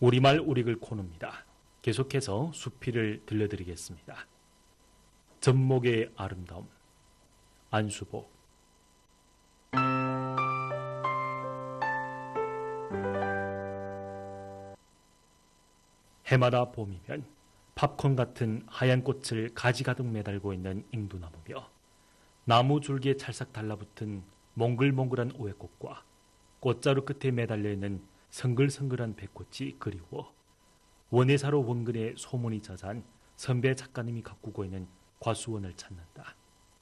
우리말 우리글 코너입니다. 계속해서 수필을 들려드리겠습니다. 젖목의 아름다움, 안수복. 해마다 봄이면 팝콘 같은 하얀 꽃을 가지가득 매달고 있는 앵두나무며 나무 줄기에 찰싹 달라붙은 몽글몽글한 오해꽃과 꽃자루 끝에 매달려 있는 성글성글한 백꽃이 그리워 원예사로 원근에 소문이 자자한 선배 작가님이 가꾸고 있는 과수원을 찾는다.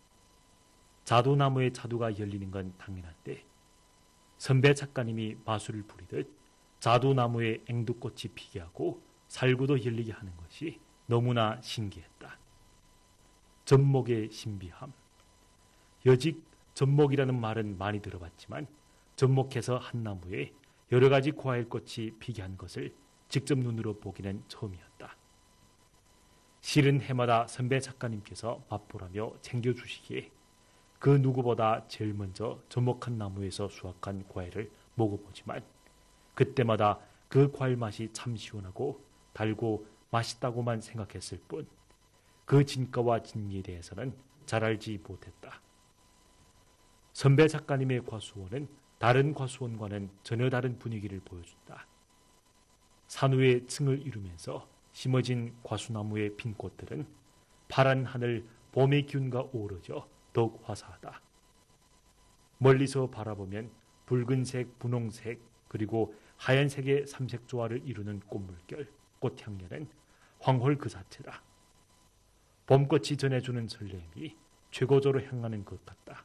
자두나무의 자두가 열리는 건 당연한데 선배 작가님이 마술을 부리듯 자두나무에 앵두꽃이 피게 하고 살구도 열리게 하는 것이 너무나 신기했다. 젖목의 신비함. 여직 젖목이라는 말은 많이 들어봤지만 젖목해서 한 나무에 여러 가지 과일꽃이 피게 한 것을 직접 눈으로 보기는 처음이었다. 실은 해마다 선배 작가님께서 맛보라며 챙겨주시기에 그 누구보다 제일 먼저 젖목한 나무에서 수확한 과일을 먹어보지만 그때마다 그 과일 맛이 참 시원하고 달고 맛있다고만 생각했을 뿐 그 진가와 진미에 대해서는 잘 알지 못했다. 선배 작가님의 과수원은 다른 과수원과는 전혀 다른 분위기를 보여준다. 산 위에 층을 이루면서 심어진 과수나무의 핀 꽃들은 파란 하늘 봄의 기운과 어우러져 더욱 화사하다. 멀리서 바라보면 붉은색, 분홍색 그리고 하얀색의 삼색 조화를 이루는 꽃물결, 꽃향연은 황홀 그 자체다. 봄꽃이 전해주는 설렘이 최고조로 향하는 것 같다.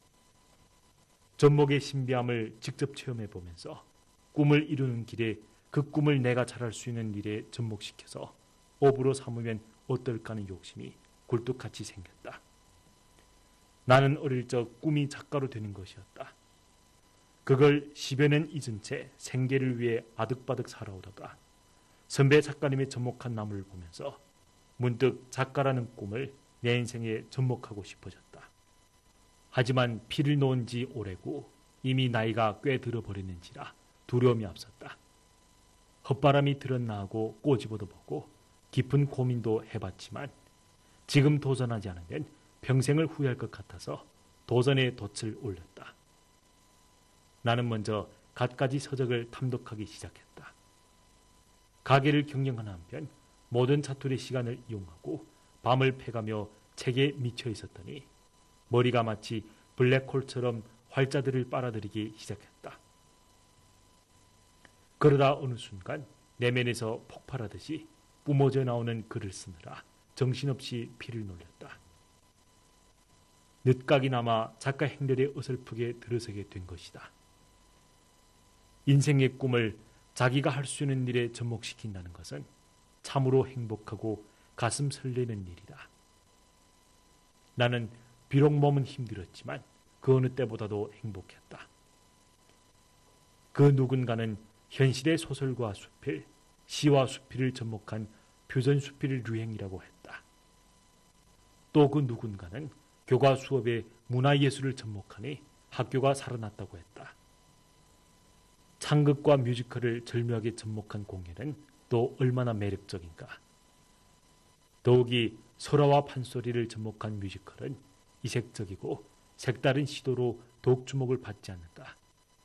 젖목의 신비함을 직접 체험해 보면서 꿈을 이루는 길에 그 꿈을 내가 잘할 수 있는 일에 접목시켜서 업으로 삼으면 어떨까 하는 욕심이 굴뚝같이 생겼다. 나는 어릴 적 꿈이 작가로 되는 것이었다. 그걸 10여 년 잊은 채 생계를 위해 아득바득 살아오다가 선배 작가님의 접목한 나무를 보면서 문득 작가라는 꿈을 내 인생에 접목하고 싶어졌다. 하지만 피를 놓은 지 오래고 이미 나이가 꽤 들어버렸는지라 두려움이 앞섰다. 헛바람이 들었나 하고 꼬집어도 보고 깊은 고민도 해봤지만 지금 도전하지 않으면 평생을 후회할 것 같아서 도전의 돛을 올렸다. 나는 먼저 갖가지 서적을 탐독하기 시작했다. 가게를 경영하는 한편 모든 자투리 시간을 이용하고 밤을 패가며 책에 미쳐 있었더니 머리가 마치 블랙홀처럼 활자들을 빨아들이기 시작했다. 그러다 어느 순간 내면에서 폭발하듯이 뿜어져 나오는 글을 쓰느라 정신없이 피를 놀렸다. 늦각이 남아 작가 행렬에 어설프게 들어서게 된 것이다. 인생의 꿈을 자기가 할 수 있는 일에 접목시킨다는 것은 참으로 행복하고 가슴 설레는 일이다. 나는 비록 몸은 힘들었지만 그 어느 때보다도 행복했다. 그 누군가는 현실의 소설과 수필, 시와 수필을 접목한 표전 수필 유행이라고 했다. 또 그 누군가는 교과 수업에 문화예술을 접목하니 학교가 살아났다고 했다. 창극과 뮤지컬을 절묘하게 접목한 공연은 또 얼마나 매력적인가. 더욱이 설화와 판소리를 접목한 뮤지컬은 이색적이고 색다른 시도로 더욱 주목을 받지 않는다.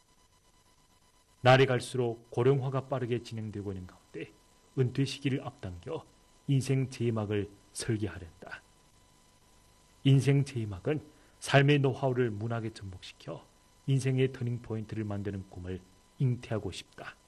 날이 갈수록 고령화가 빠르게 진행되고 있는 가운데 은퇴 시기를 앞당겨 인생 제2막을 설계하렸다. 인생 제2막은 삶의 노하우를 문학에 접목시켜 인생의 터닝포인트를 만드는 꿈을 잉태하고 싶다.